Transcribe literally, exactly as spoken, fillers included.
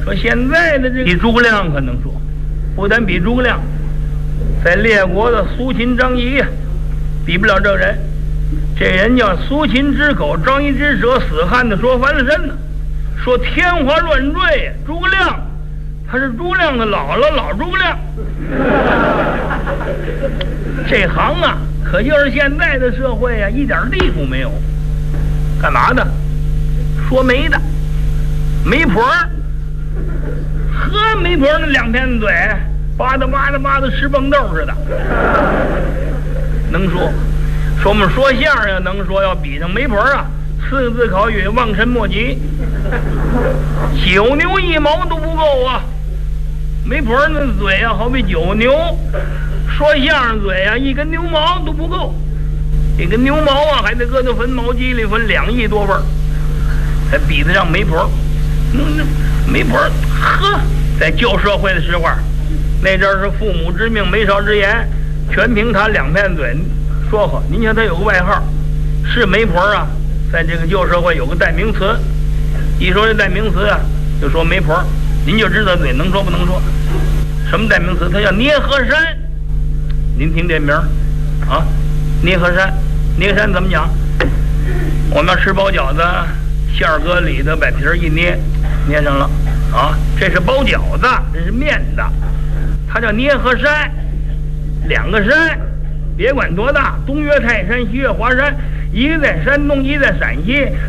说现在的这个比诸葛亮可能说，不但比诸葛亮，在列国的苏秦、张仪呀，比不了这人。这人叫苏秦之口，张仪之舌，死汉的说翻了身呢。说天花乱坠，诸葛亮，他是诸葛亮的姥姥，老诸葛亮。这行啊，可就是现在的社会啊，一点地步没有。干嘛的？说媒的，媒婆儿。呵，媒婆那两片嘴，吧嗒吧嗒吧嗒，吃蹦豆似的，能说。说我们说相声要能说，要比上媒婆啊，四个字口语望尘莫及，九牛一毛都不够啊。媒婆那嘴啊，好比九牛；说相声嘴啊，一根牛毛都不够。这根牛毛啊，还得搁到分毛机里分两亿多份，才比得上媒婆。嗯，媒婆，呵，在旧社会的时候，那阵儿是父母之命，媒劭之言，全凭他两片嘴说话。您瞧他有个外号，是媒婆啊，在这个旧社会有个代名词。一说这代名词啊，就说媒婆，您就知道嘴能说不能说。什么代名词？它叫捏河山。您听这名儿啊，捏河山。捏河山怎么讲？我们要吃包饺子，馅儿搁里头，把皮儿一捏，捏上了啊。这是包饺子，这是面的，它叫捏河山。两个山，别管多大，东岳泰山，西岳华山，一个在山东，一个在陕西。